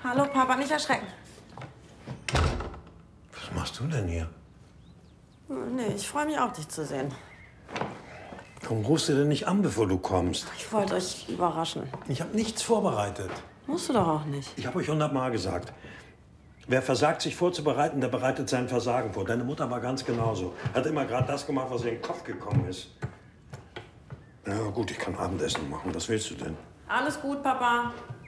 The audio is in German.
Hallo, Papa, nicht erschrecken. Was machst du denn hier? Nee, ich freue mich auch, dich zu sehen. Warum rufst du denn nicht an, bevor du kommst? Ich wollte euch überraschen. Ich habe nichts vorbereitet. Musst du doch auch nicht. Ich habe euch 100-mal gesagt. Wer versagt, sich vorzubereiten, der bereitet sein Versagen vor. Deine Mutter war ganz genauso. Hat immer gerade das gemacht, was ihr in den Kopf gekommen ist. Na gut, ich kann Abendessen machen. Was willst du denn? Alles gut, Papa.